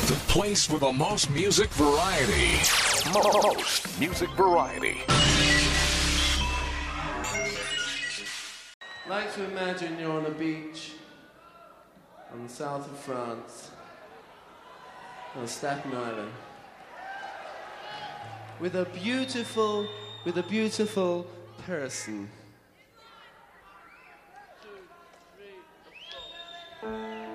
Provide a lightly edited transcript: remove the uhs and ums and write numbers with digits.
The place with the most music variety. Most music variety. I'd like to imagine you're on a beach on the south of France, on Staten Island, with a beautiful person